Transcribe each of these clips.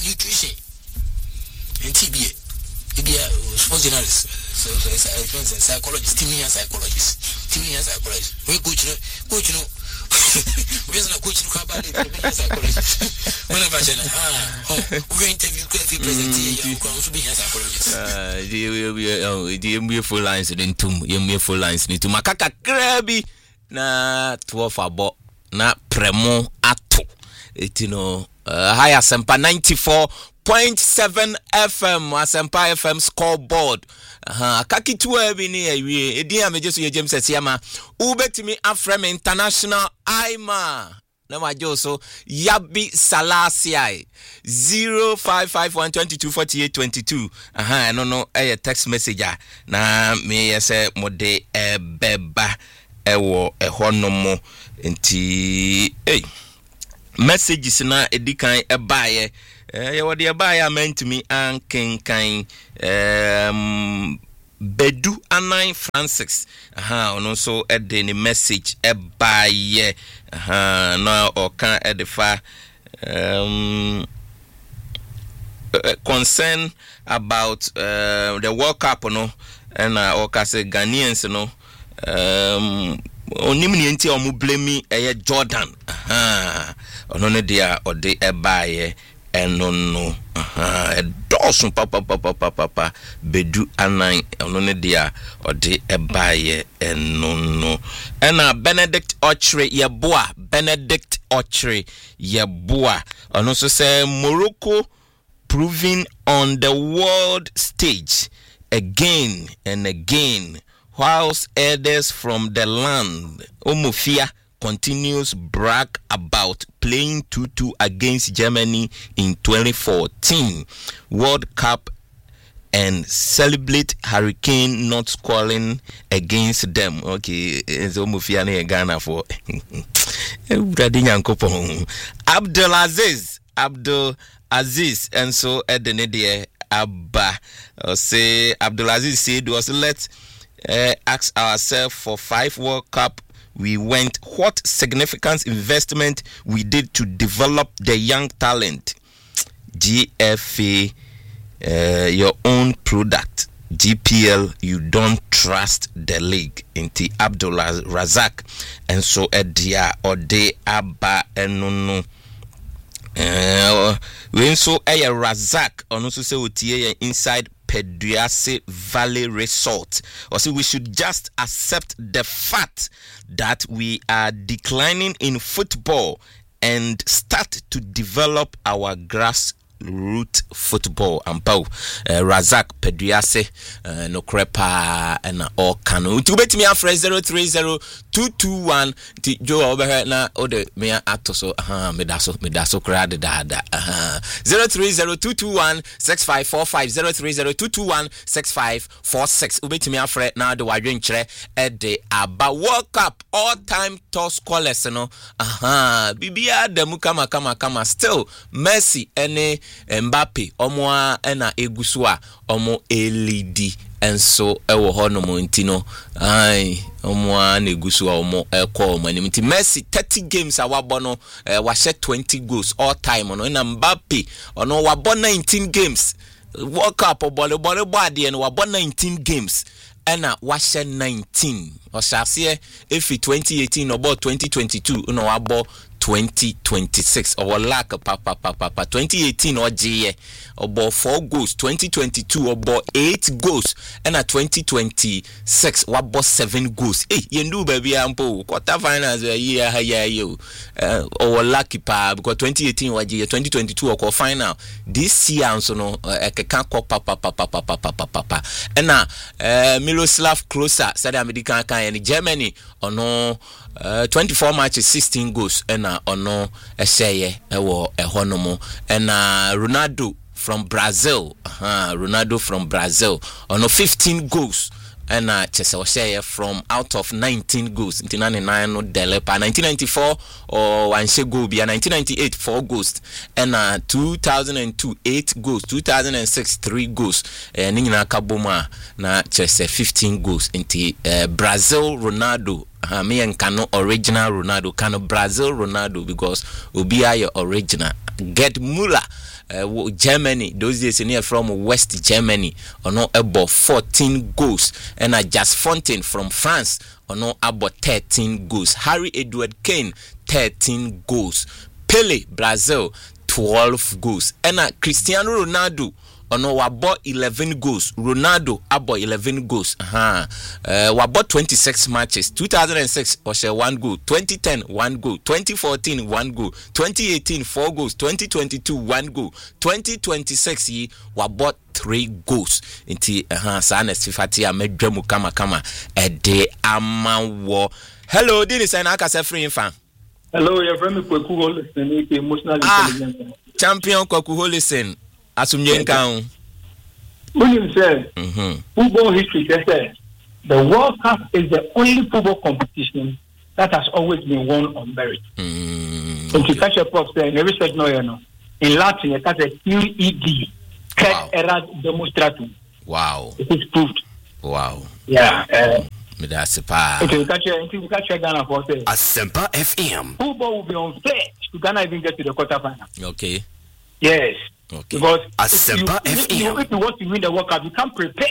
nutrition and TBA. Sports journalists, psychologists, team psychologists. We coach, we are not coaching psychologists. Whenever we interview the full lines in two, full lines into Makaka Krabi na 12 abo na premo ato. Etino higher Sempa 94.7 FM Asempa FM scoreboard. Kaki tuwe bini ewie edi amejesu ye James Esiama ubetimi Afrem International Aima na majoso Yabi Salasiai 0551224822 no text message na me yese mode beba ewo ehonomo nti messages na edikan ebaye wode ebaye meant me ankenkan Bedu Anai Francis ono so ede ni message ebaye no oka edefa concern about the World Cup no and oka say Ghanaians no onimni enti omu blame Jordan ono ne dia ode ebaye enono dosun papa Bedu Anai ono ne dia ode ebaye enono ena Benedict Ochre yeboa ono so say Morocco proving on the world stage again and again whilst elders from the land Omofia continues brag about playing 2-2 against Germany in 2014 World Cup and celebrate Hurricane not scoring against them. Okay, so Omofia ne Ghana for Abdul Aziz and so Edenede Abba say Abdul Aziz said was let's ask ourselves for 5 World Cup we went what significant investment we did to develop the young talent. GFA your own product. GPL you don't trust the league. Inti Abdul Razak and so Edia Ode Abba Enono when so Razak on also say utie inside Peduase Valley Resort. Or say we should just accept the fact that we are declining in football and start to develop our grassroots football. Ampa Razak Peduase no crepa and all cano. To bet me a phrase 030221 to Joe over na ode me atoso medaso crowd dada 0302216545 0302216546 ubet me a phrase now the wadwen chere e de aba World Cup all time top scorers no bibia dem kama still Messi ene Mbappe omo na egusu a omo LED enso ewo hono mo ntino omo na egusu a omo ekọ omo anim nti Messi 30 games awabo no wa share 20 goals all time no na Mbappe ono wabo 19 games World Cup ball ade no wabo 19 games ena wa share 19 o shafie efi 2018 obo 2022 no wabo 2026 or lack papa 2018 or J about 4 goals 2022 about 8 goals and a 2026 what about 7 goals you do baby ampo quarter finals year you or lucky pa because 2018 or J 2022 or final this year so no can papa and now Miroslav Klose said American in Germany or no 24 matches 16 goals and ono eseye ewo ehonomo and Ronaldo from Brazil ono 15 goals and Chelsea from out of 19 goals 1999 no Delepa 1994 or Anshe goal bia 1998 4 goals and 2002 8 goals 2006 3 goals ningina kaboma na Chelsea 15 goals inti Brazil Ronaldo me and Kano original Ronaldo Kano Brazil Ronaldo because Ubia your original Gerd Müller Germany those days near from West Germany ono ebo 14 goals and Just Fontaine from France ono about 13 goals. Harry Edward Kane 13 goals. Pele Brazil 12 goals. And Cristiano Ronaldo ono wabo 11 goals. Ronaldo abo 11 goals. Wabo 26 matches. 2006 was 1 goal. 2010 1 goal. 2014 1 goal. 2018 4 goals. 2022 1 goal. 2026 wabo 3 goals. Inti sana sifati amedwemu kama ede amawo. Hello, this is Anaka Sefri Infan. Hello, your friend Kwaku Holison, emotional intelligence. Champion Kwaku Holison. Asumye nkan. William said, football history says the World Cup is the only football competition that has always been won on merit. And to catch a prop say, in research in Latin, it has a QED, Cred Era Demonstratum. Wow. It is proved. Wow. Yeah. Asempa FM. Football will be unfair to Ghana even get to the quarterfinal. Okay. Yes. Okay. Because Asempa FM. If you want to win the World Cup, you can't prepare.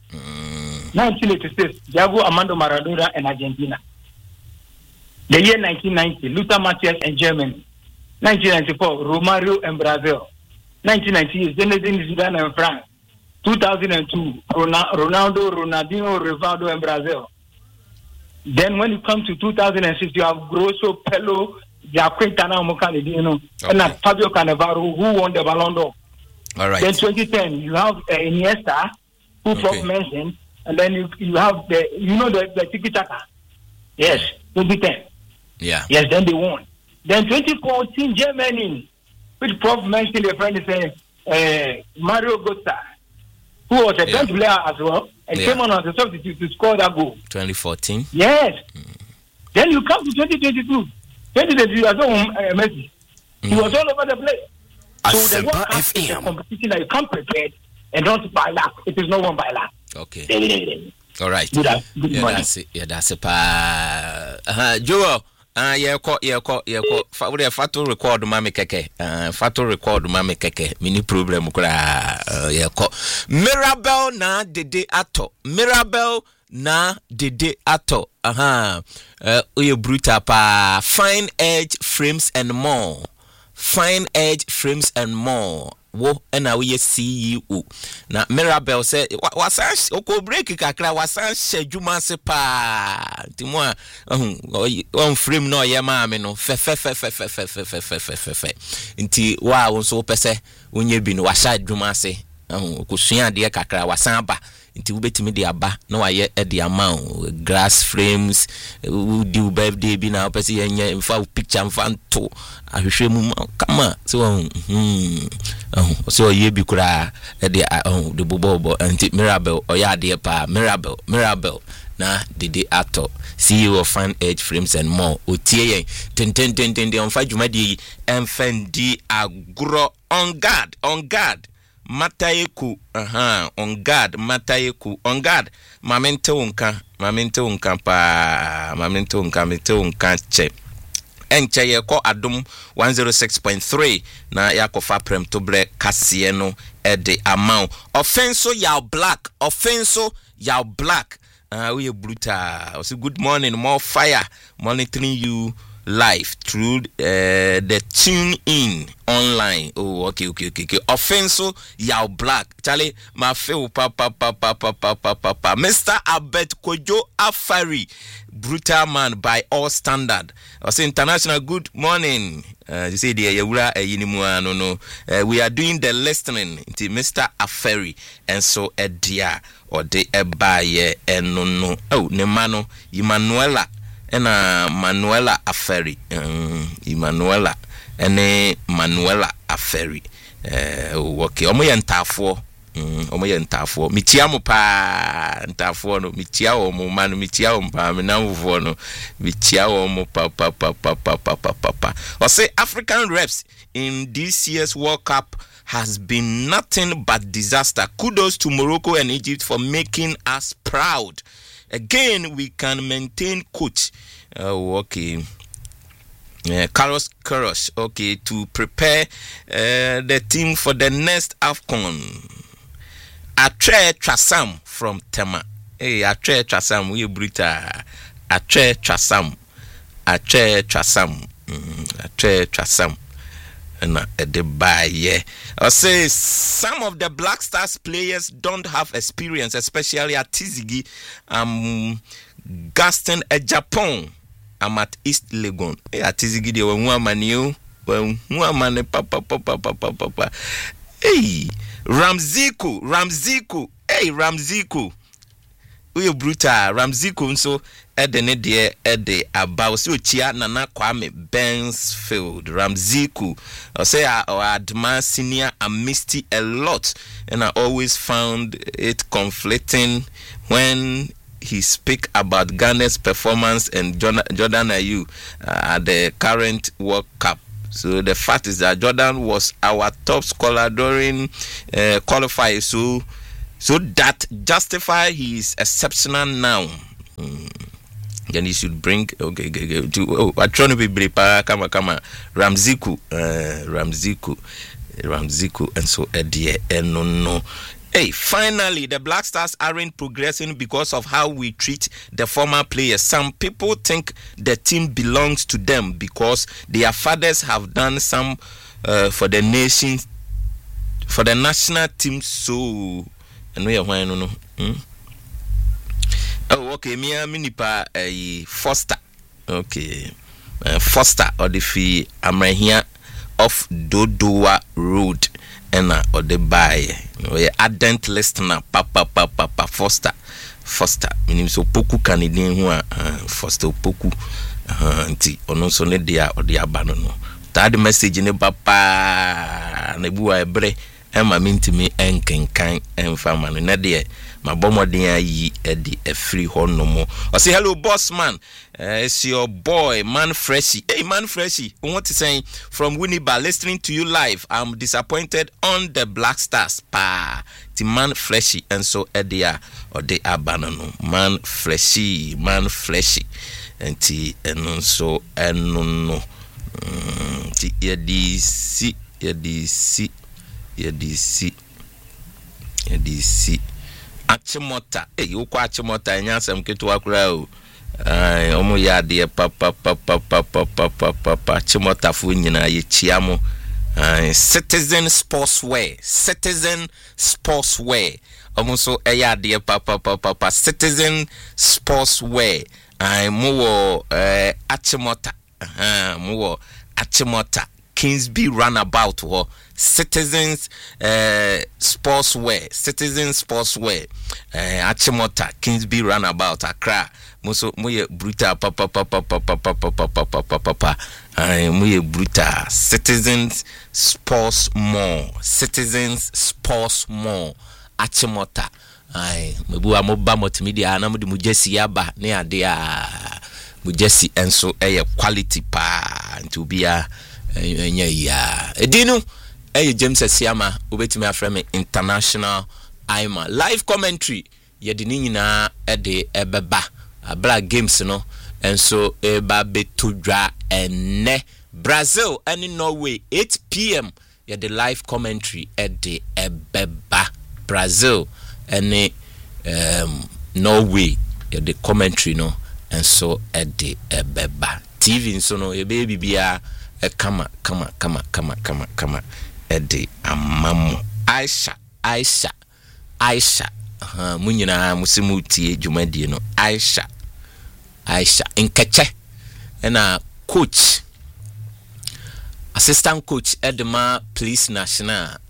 1986, Diego Armando Maradona and Argentina. The year 1990, Lothar Matthäus and Germany. 1994, Romario and Brazil. 1998, Zinedine Zidane and France. 2002, Ronaldo, Ronaldinho, Rivaldo and Brazil. Then when you come to 2006, you have Grosso, Pello, Quintana, and Fabio Cannavaro, who won the Ballon d'Or. All right. Then 2010, you have Iniesta, who Prof mentioned, and then you have the Tiki Taka. Yes, 2010. Yeah. Yes, then they won. Then 2014, Germany, which Prof mentioned, a friend is saying, Mario Götze, who was a French player as well, and came on as a substitute to score that goal. 2014. Yes. Then you come to 2022. 2022, I saw Messi. He was all over the place. So the World Cup is a competition that you can't prepare and not by luck. It is not won by luck. Okay. All right. Good morning. That's it. Joel. Fatu record mami keke. Mini problem kura Mirabel na dede ato. Uye bruta pa fine edge frames and more. Wo na we CEO na Mirabel say wasan oko break kakra wasan shedwuma se pa timo on frame no ye ma me no fe nti wa won so pese wonye bi no washa dwuma se kusua de kakra wasan ba nti wobetimi de aba na waye de amount grass frames do birthday bi na pese yenye mfa picture mfa nto ahwehwe mu kama so so ye bi kura de bobo anti Mirabel oya de pa Mirabel na dede ato CEO of Fan Edge Frames and More otie yen ten on fa dwumadi emfendi agro on guard Matayeku on guard mamente unka che enche ye ko adom 106.3 na yakofa prem to ble kase no e de amount offenso yaw black we brutal. Also, good morning, more fire monitoring you live through the tune in online. Oh, okay. Offenso yaw black. Charlie, my feel papa. Mr. Abet Kojo Afari, brutal man by all standard. Also international. Good morning. You say the yewura yinimua no. We are doing the listening to Mr. Afari, and so dear or de ebaye no. Oh, ne mano Emmanuela. Ena Manuela Aferi Emmanuela ene Manuela Aferi okay omo ye ntafo mitiamu pa ntafo no mitia omo manu mitia ompa me namfo no mitia omo pa or say African reps in this year's World Cup has been nothing but disaster. Kudos to Morocco and Egypt for making us proud. Again, we can maintain coach. Okay. Carlos Queiroz, okay, to prepare the team for the next AFCON. Atre Trasam from Tema. Hey, Atre Trasam, we brutal. Atre Trasam. Atre Trasam. And the buy, yeah. I say some of the Black Stars players don't have experience, especially at Tizigi, Gaston at Japan. I'm at East Legon. Hey, at Tizigi, they were one man, papa. Hey, Ramziku. Hey, Ramziku. We brutal. Ramziku, so at the nedia at the about so chia Nana Kwame Bensfield. Ramziku. I say I admire Senior and Misty a lot, and I always found it conflicting when he speak about Ghana's performance and Jordan Ayew at the current World Cup. So the fact is that Jordan was our top scorer during qualifiers, so that justify his exceptional now. Then he should bring to I trying to be prepare kama Ramziku, and so no. Hey, finally, the Black Stars aren't progressing because of how we treat the former players. Some people think the team belongs to them because their fathers have done some for the nation, for the national team. So, no. Oh, okay. Minipa Foster. Okay, Foster or the fee Amrahia of Dodowa Road. Or the buy ardent listener papa Foster meaning so poku Canadian who Foster poku nti ono so ne dia or the abano no that message ne papa ne bua ebre ema mintimi enkenkan emfama no na de my bomodin ayi edi a free honomo. I say hello boss man. It's your boy Man Freshy. Hey Man Freshy, what to say from Winneba listening to you live. I'm disappointed on the Black Stars pa. The Man Freshy and so edia or the abanano. Man Freshy. And ti and so and no. Ti yedisi. Achimota, you kwa Achimota, and Yansam Ketua Crow. Omo ya de papa Chimota Funyina ye Chiamo. Citizen Sportswear. Almost a ya de papa Citizen Sportswear. More Achimota. More Achimota. Kingsby Runabout or Citizens Sportswear Achimota Kingsby Runabout Accra Muso Muye Bruta papa Muye Bruta Citizens Sports Mall Achimota Mebu amoba multimedia na mujesi yaba ne ade a mujesi enso quality pa to be a Edinu James Siama ubetimi aframe international Aima live commentary yedini nyina ede ebeba abla games no enso eba betudwa enne Brazil and Norway 8 p.m. yede live commentary ede ebeba Brazil and Norway yede commentary no enso ede ebeba TV so no ebe bibia kama ede amamu Aisha munyina musimu tie dwumadie no Aisha nkeche na coach assistant coach Edema Police National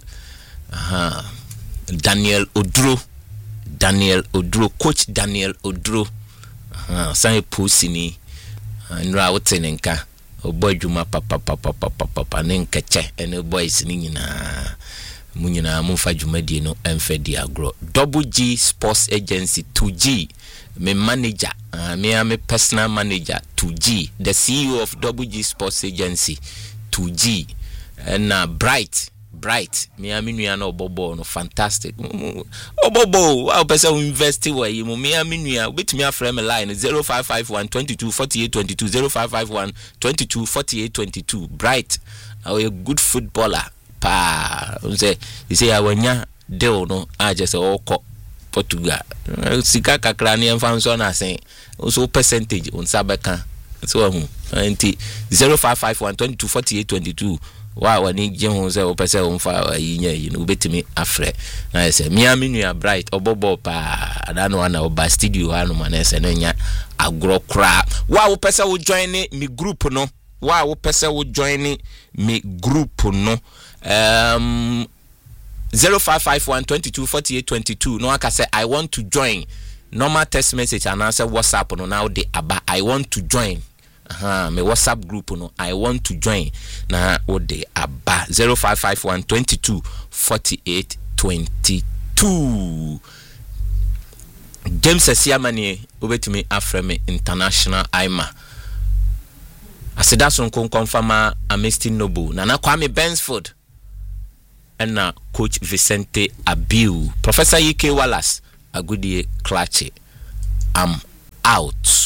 Daniel Odro coach Daniel Odro sai pusini nra wotenenka obodwuma papa nenkeche ene boys ni nyina munyina mumfa dwumadie no emfedi agro Double G Sports Agency 2G me manager me personal manager 2G the CEO of Double G Sports Agency 2G and Bright Bright Miami nua no bobo no fantastic obobo wa person invest we yi mu Miami nua obetumi afrɛ me line 0551 22 48 22 0551 22 48 22 Bright a good footballer pa say awanya deal no a just oko Portugal sika kakra ne emfanso na sen so percentage on sabeka so hu 0551 22 48 22 wa ni je hu se o pese o mfa yinya yi no betimi afre na se Miami nua Bright obobo pa adano na oba studio anu ma se no nya agrokra wa wo pese wo join me group no wa wo pese wo join me group no 0551 22 48 22 no aka say I want to join normal text message and answer WhatsApp no now dey aba I want to join me WhatsApp group no I want to join na ode aba 0551 22 48 22 James Asiamani obetumi afreme international Aima Asidason kon confirma Amnesty Noble Nana Kwame Bensford and Coach Vicente Abiu Professor E.K. Wallace Agudie Klache I'm out.